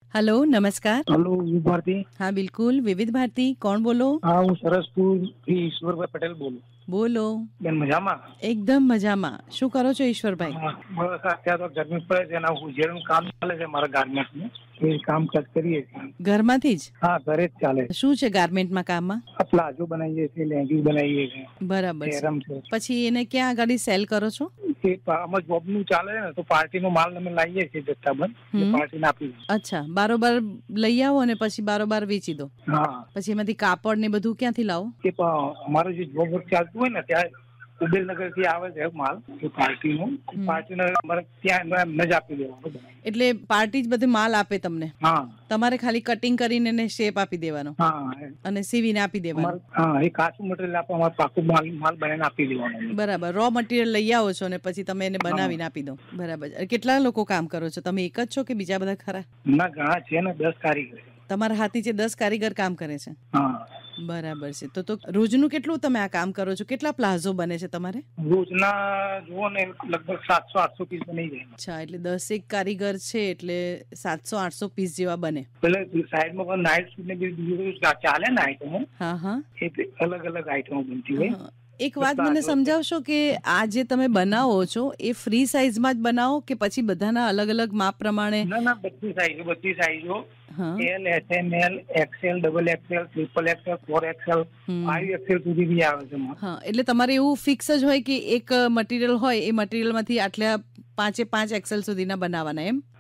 Hello नमस्कार। Hello विविध भारती। हाँ बिल्कुल, विविध भारती, कोण बोलो? हाँ હું સરસપુરથી ઈશ્વરભાઈ પટેલ બોલું. બોલો. બેન મજામાં? એકદમ મજામાં. શું કરો છો ઈશ્વરભાઈ? હા બસ અત્યારે તો ગરમી પડે છે અને ઉજેરનું કામ ચાલે છે મારા ગાર્મેન્ટનું. એ કામકાજ કરીએ છીએ. ઘરમાંથી જ? હા ઘરે જ ચાલે. શું છે ગાર્મેન્ટમાં કામમાં? આ પ્લાઝો બનાવીએ છીએ, લેગીસ બનાવીએ છીએ, બરાબર છે. સેરમ છે. પછી એને ક્યાં આગળ સેલ કરો છો? એ આમાં જોબનું ચાલે છે ને તો પાર્ટીનો માલ અમે લાવીએ છીએ જથ્થાબંધ, એટલે પાર્ટીને આપી દઈએ. અચ્છા, બારોબાર લઈ આવો અને પછી બારોબાર વેચી દો. હા પછી એમાંથી કાપડ ને બધું ક્યાંથી લાવો? એ અમારું જે જોબ વર્ક ચાલતું હોય ને ત્યાં ઉબેરનગર થી આવે છે માલ એ પાર્ટીનું. પાર્ટીને અમારે ત્યાં એમને જ આપી દેવાનું. એટલે પાર્ટી જ બધે માલ આપે તમને? હા. તમારે ખાલી કટિંગ કરીને એને શેપ આપી દેવાનો હા અને સીવીને આપી દેવાનો? હા એ કાચું મટીરિયલ આપવા અમારે પાકું માલ બનાવીને આપી દેવાનો. બરાબર, રો મટીરિયલ લઈ આવો છો ને પછી તમે એને બનાવીને આપી દો. બરાબર. કેટલા લોકો કામ કરો છો? તમે એક જ છો કે બીજા બધા ખરા? ના ઘણા છે ને, 10 કારીગર. તમારા હાથી છે 10 કારીગર કામ કરે છે? હા. બરાબર છે. તો રોજનું કેટલું તમે આ કામ કરો છો? કેટલા પ્લાઝો બને છે તમારે? રોજના જુઓ ને લગભગ 700-800 પીસ બની જાય. અચ્છા, એટલે 10 એક કારીગર છે એટલે 700-800 પીસ જેવા બને. પેલા સાઈડમાં નાઇટ સૂટ ને બીજું ચાલે ને આઈટમો. હા હા, એ અલગ અલગ આઈટમો બનતી હોય. એક વાત મને સમજાવશો કે આ જે તમે બનાવો છો એ ફ્રી સાઈઝમાં જ બનાવો કે પછી બધાના અલગ અલગ માપ પ્રમાણે? ના બધી સાઈઝો L, SML, XL, double XL, triple XL, 4XL, 5XL સુધી બી આવે છે. હા, એટલે તમારે એવું ફિક્સ જ હોય કે એક મટીરિયલ હોય એ મટીરિયલ માંથી આટલા 5 XL સુધીના બનાવવાના એમ?